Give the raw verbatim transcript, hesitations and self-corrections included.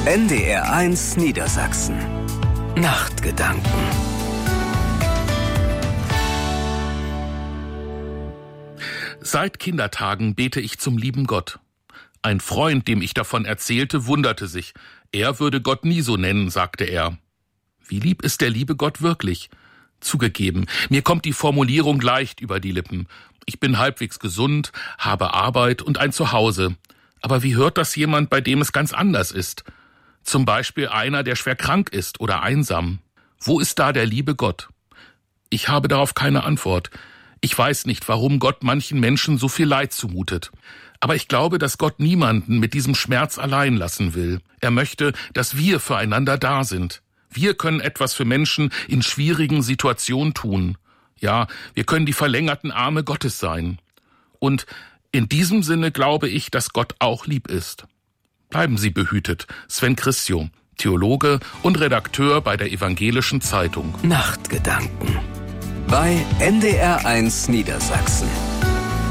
N D R eins Niedersachsen. Nachtgedanken. Seit Kindertagen bete ich zum lieben Gott. Ein Freund, dem ich davon erzählte, wunderte sich. Er würde Gott nie so nennen, sagte er. Wie lieb ist der liebe Gott wirklich? Zugegeben, mir kommt die Formulierung leicht über die Lippen. Ich bin halbwegs gesund, habe Arbeit und ein Zuhause. Aber wie hört das jemand, bei dem es ganz anders ist? Zum Beispiel einer, der schwer krank ist oder einsam. Wo ist da der liebe Gott? Ich habe darauf keine Antwort. Ich weiß nicht, warum Gott manchen Menschen so viel Leid zumutet. Aber ich glaube, dass Gott niemanden mit diesem Schmerz allein lassen will. Er möchte, dass wir füreinander da sind. Wir können etwas für Menschen in schwierigen Situationen tun. Ja, wir können die verlängerten Arme Gottes sein. Und in diesem Sinne glaube ich, dass Gott auch lieb ist. Bleiben Sie behütet. Sven Christio, Theologe und Redakteur bei der Evangelischen Zeitung. Nachtgedanken bei N D R eins Niedersachsen.